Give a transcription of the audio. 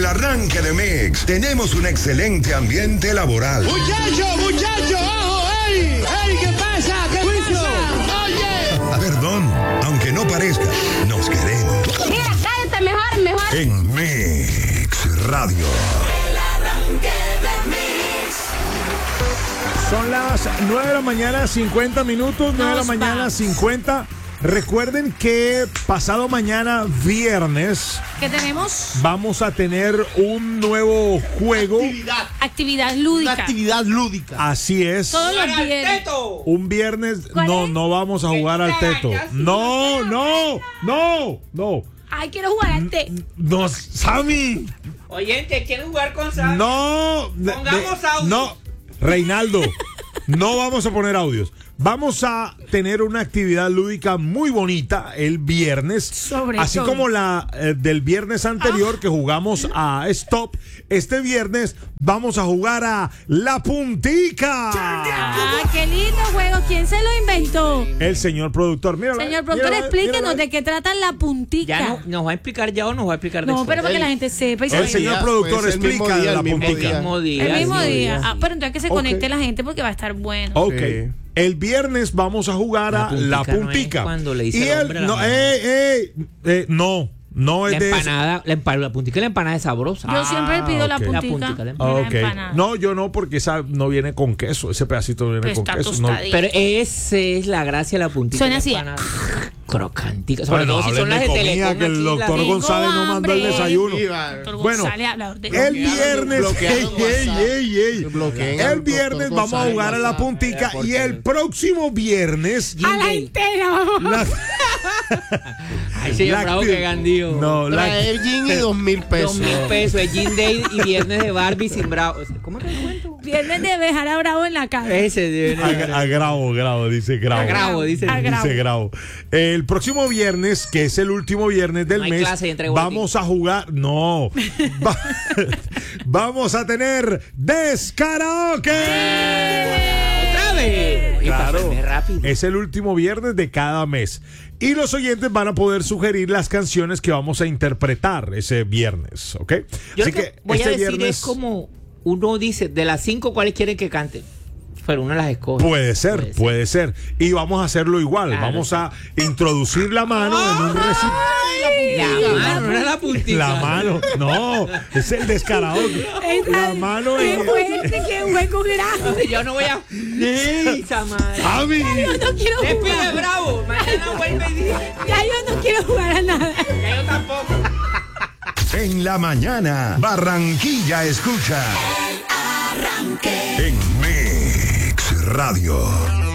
arranque de Mix, tenemos un excelente ambiente laboral. Muchacho, ojo, ¡ey! ¿Qué pasa? ¿Qué pasa? Oye. Perdón, aunque no parezca, nos queremos. Mira, cállate mejor. En Mix Radio. Son las 9 de la mañana, 50 minutos, 9 de la mañana, 50. Recuerden que pasado mañana, viernes, ¿qué tenemos? vamos a tener un nuevo juego. Actividad lúdica. Una actividad lúdica. Así es. Todos los viernes. Un viernes, ¿Cuál es? no vamos a jugar al teto. No. Ay, quiero jugar al té. No, Sammy. Oyente, ¿quieren jugar con Sam? No. Pongamos audio. No, Reinaldo, no vamos a poner audios. Vamos a tener una actividad lúdica muy bonita el viernes, así como la del viernes anterior que jugamos a Stop. Este viernes vamos a jugar a La Puntica. Ah, qué lindo juego. ¿Quién se lo inventó? El señor productor. Mírala, Señor productor, mírala, explíquenos mírala. de qué trata La Puntica. ¿Ya nos va a explicar ya o nos va a explicar después? No, pero para que la gente sepa y se El vaya. señor productor pues, el mismo explica día, de La el mismo Puntica. día. El mismo día. Ah, pero entonces que se Ok. conecte la gente porque va a estar bueno. Ok. Sí. El viernes vamos a jugar a La La Puntica no es Puntica. cuando le dice y el hombre a la no, mujer. no es La de eso. empanada, la puntica y la empanada es sabrosa. Yo siempre pido ok. La La Puntica. puntica, la y la Ok. empanada. No, yo no, porque esa no viene con queso. Ese pedacito no viene Pues con está queso. No. tostadito. Pero esa es la gracia de la puntica. Suena la así. empanada. Crocantica. Sobre Bueno, todo si hablen son las de de comida, Telecom. que el aquí, doctor las de- González no mandó el hambre. desayuno. Doctor Bueno, González hablador de el viernes, bloquearon WhatsApp. ey. Bloqueen El al viernes doctor vamos a González jugar a La WhatsApp. Puntica ¿Por y qué? el próximo viernes a la entera, vamos. la- Ay, señor la Bravo, acti- que gandío. No, la- Traer gin y 2.000 pesos. 2.000 pesos, es Jean Day y viernes de Barbie sin Bravo. ¿Cómo te lo cuento? Viernes de dejar a Bravo en la casa. Ese de a Gravo, dice Gravo. Agravo, dice. Dice Gravo. El próximo viernes, que es el último viernes del No hay mes, clase y entrego vamos a jugar. No. Va- vamos a tener Deskaraoke. ¡Otra vez! Oye, Claro. pásame rápido. Es el último viernes de cada mes. Y los oyentes van a poder sugerir las canciones que vamos a interpretar ese viernes, ¿ok? Yo Así lo que voy a decir es como uno dice, de las 5, ¿cuáles quieren que cante? Pero uno las escoge. Puede ser. Y vamos a hacerlo igual. Claro. Vamos a introducir la mano en un recipiente. La mano, no era la puntita. La mano, no, es el descarado. La mano Qué es. fuerte, qué hueco grande. Yo no voy a. ¡Ey, esa madre! ¡Javi! Yo no quiero Despide, jugar. Bravo. Mañana vuelve y dice. Ya yo no quiero jugar a nada. Ya yo tampoco. En la mañana, Barranquilla escucha. En Mix Radio.